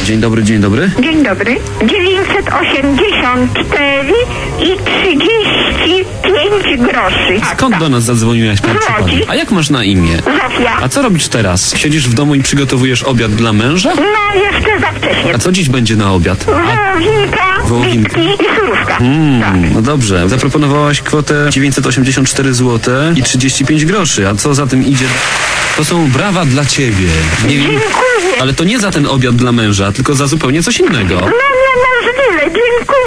Dzień dobry, dzień dobry. Dzień dobry. 984 i 35 groszy. Skąd do nas zadzwoniłaś, pani? Łodzi. A jak masz na imię? Zofia. A co robisz teraz? Siedzisz w domu i przygotowujesz obiad dla męża? No, jeszcze za wcześnie. A co dziś będzie na obiad? Wołowinka, bitki i surówka. Tak. No dobrze, zaproponowałaś kwotę 984 zł i 35 groszy. A co za tym idzie? To są brawa dla ciebie. Nie wiem, Dziękuję. ale to nie za ten obiad dla męża, tylko za zupełnie coś innego. No niemożliwe, dziękuję.